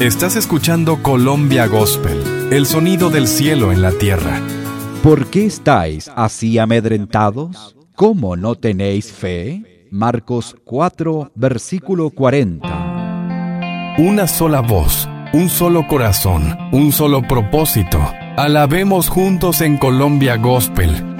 Estás escuchando Colombia Gospel, el sonido del cielo en la tierra. ¿Por qué estáis así amedrentados? ¿Cómo no tenéis fe? Marcos 4, versículo 40. Una sola voz, un solo corazón, un solo propósito. Alabemos juntos en Colombia Gospel.